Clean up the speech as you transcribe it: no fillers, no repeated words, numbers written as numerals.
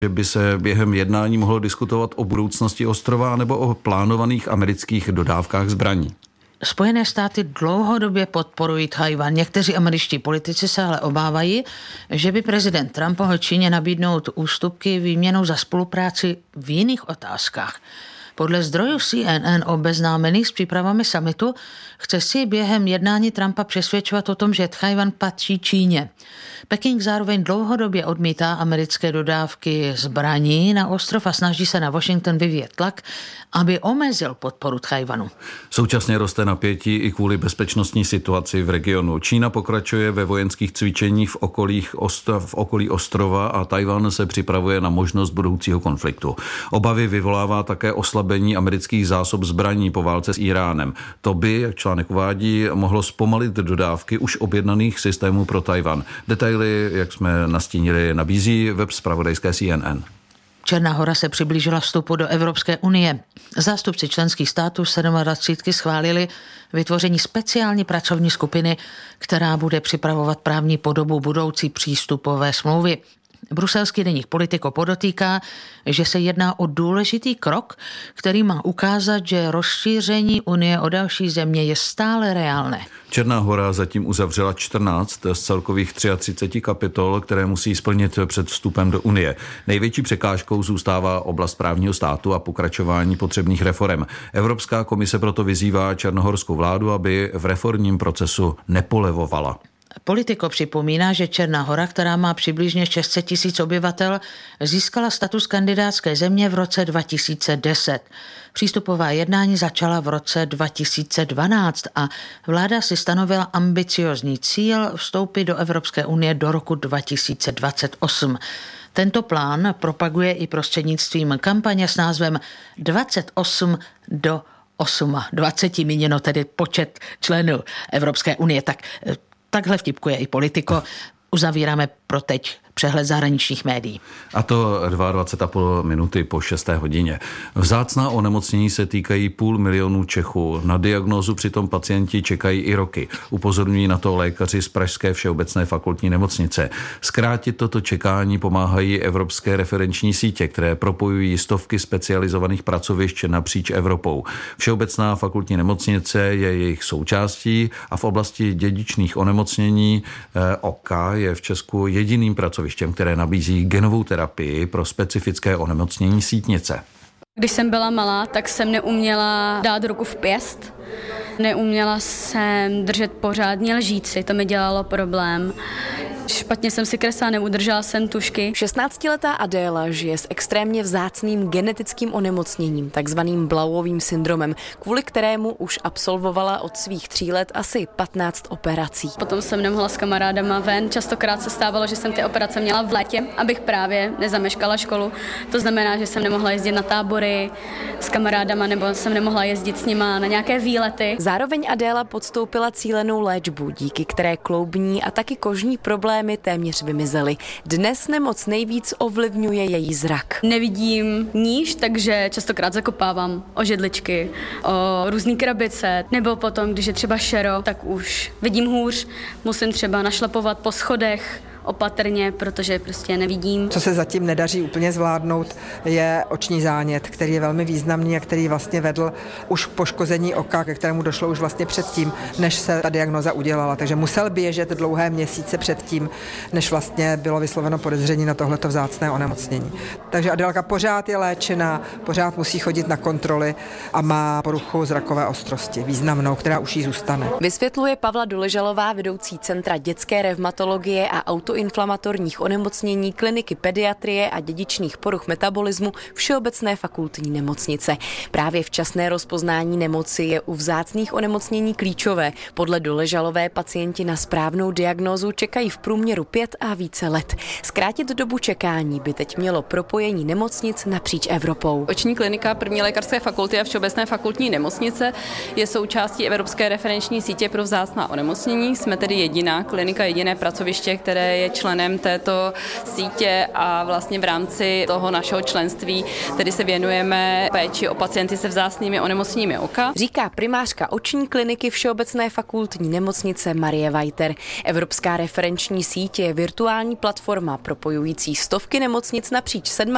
že by se během jednání mohlo diskutovat o budoucnosti ostrova nebo o plánovaných amerických dodávkách zbraní. Spojené státy dlouhodobě podporují Tchaj-wan. Někteří američtí politici se ale obávají, že by prezident Trump mohl Číně nabídnout ústupky výměnou za spolupráci v jiných otázkách. Podle zdrojů CNN obeznámených s přípravami summitu chce si během jednání Trumpa přesvědčovat o tom, že Tchaj-wan patří Číně. Peking zároveň dlouhodobě odmítá americké dodávky zbraní na ostrov a snaží se na Washington vyvíjet tlak, aby omezil podporu Tchaj-wanu. Současně roste napětí i kvůli bezpečnostní situaci v regionu. Čína pokračuje ve vojenských cvičeních v okolí ostrova a Tchaj-wan se připravuje na možnost budoucího konfliktu. Obavy vyvolává také oslabení amerických zásob zbraní po válce s Iránem. To by, jak článek uvádí, mohlo zpomalit dodávky už objednaných systémů pro Tchaj-wan. Detaily, jak jsme nastínili, nabízí web zpravodajské CNN. Černá Hora se přiblížila vstupu do Evropské unie. Zástupci členských států 27 schválili vytvoření speciální pracovní skupiny, která bude připravovat právní podobu budoucí přístupové smlouvy. Bruselský deník Politico podotýká, že se jedná o důležitý krok, který má ukázat, že rozšíření Unie o další země je stále reálné. Černá Hora zatím uzavřela 14 z celkových 33 kapitol, které musí splnit před vstupem do Unie. Největší překážkou zůstává oblast právního státu a pokračování potřebných reforem. Evropská komise proto vyzývá černohorskou vládu, aby v reformním procesu nepolevovala. Politico připomíná, že Černá Hora, která má přibližně 600 000 obyvatel, získala status kandidátské země v roce 2010. Přístupová jednání začala v roce 2012 a vláda si stanovila ambiciozní cíl vstoupit do Evropské unie do roku 2028. Tento plán propaguje i prostřednictvím kampaně s názvem 28 do 28, míněno tedy počet členů Evropské unie. Takhle vtipkuje i Politico. Uzavíráme pro teď přehled zahraničních médií. A to 22,5 minuty po 6. hodině. Vzácná onemocnění se týkají 500 000 Čechů. Na diagnózu přitom pacienti čekají i roky. Upozorňují na to lékaři z Pražské všeobecné fakultní nemocnice. Zkrátit toto čekání pomáhají evropské referenční sítě, které propojují stovky specializovaných pracovišť napříč Evropou. Všeobecná fakultní nemocnice je jejich součástí a v oblasti dědičných onemocnění OKA je v Česku jediným pracovištěm, které nabízí genovou terapii pro specifické onemocnění sítnice. Když jsem byla malá, tak jsem neuměla dát ruku v pěst. Neuměla jsem držet pořádně lžíci, to mi dělalo problém. Špatně jsem si kresla, neudržela jsem tušky. 16letá Adéla žije s extrémně vzácným genetickým onemocněním, takzvaným Blauovým syndromem, kvůli kterému už absolvovala od svých 3 let asi 15 operací. Potom jsem nemohla s kamarádama ven. Častokrát se stávalo, že jsem ty operace měla v létě, abych právě nezameškala školu. To znamená, že jsem nemohla jezdit na tábory s kamarádama nebo jsem nemohla jezdit s nima na nějaké výlety. Zároveň Adéla podstoupila cílenou léčbu, díky které kloubní a taky kožní problémy téměř vymizely. Dnes nemoc nejvíc ovlivňuje její zrak. Nevidím níž, takže častokrát zakopávám o židličky, o různý krabice, nebo potom, když je třeba šero, tak už vidím hůř, musím třeba našlapovat po schodech, opatrně, protože prostě nevidím. Co se zatím nedaří úplně zvládnout, je oční zánět, který je velmi významný a který vlastně vedl už k poškození oka, ke kterému došlo už vlastně předtím, než se ta diagnóza udělala. Takže musel běžet dlouhé měsíce předtím, než vlastně bylo vysloveno podezření na tohleto vzácné onemocnění. Takže Adélka pořád je léčena, pořád musí chodit na kontroly a má poruchu zrakové ostrosti, významnou, která už jí zůstane. Vysvětluje Pavla Doležalová, vedoucí Centra dětské revmatologie a autoinflamatorních onemocnění, kliniky pediatrie a dědičných poruch metabolismu Všeobecné fakultní nemocnice. Právě včasné rozpoznání nemoci je u vzácných onemocnění klíčové. Podle Doležalové pacienti na správnou diagnózu čekají v průměru 5 a více let. Zkrátit dobu čekání by teď mělo propojení nemocnic napříč Evropou. Oční klinika první lékařské fakulty a Všeobecné fakultní nemocnice je součástí Evropské referenční sítě pro vzácná onemocnění. Jsme tedy jediná klinika, jediné pracoviště, které je členem této sítě a vlastně v rámci toho našeho členství tedy se věnujeme péči o pacienty se vzácnými onemocněními oka. Říká primářka oční kliniky Všeobecné fakultní nemocnice Marie Weiter. Evropská referenční síť je virtuální platforma propojující stovky nemocnic napříč